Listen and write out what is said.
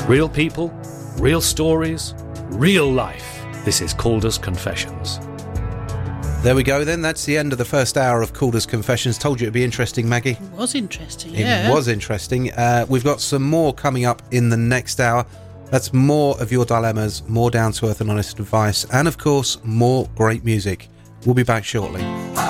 Real people, real stories, real life. This is Calder's Confessions. There we go then. That's the end of the first hour of Calder's Confessions. Told you it'd be interesting, Maggie. It was interesting, yeah. It was interesting. We've got some more coming up in the next hour. That's more of your dilemmas, more down-to-earth and honest advice, and, of course, more great music. We'll be back shortly.